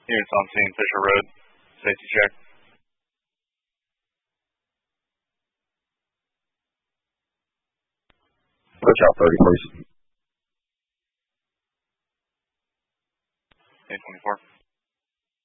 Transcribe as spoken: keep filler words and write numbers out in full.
Units on scene, Fisher Road. Safety check. Push out thirty, please. eight twenty-four.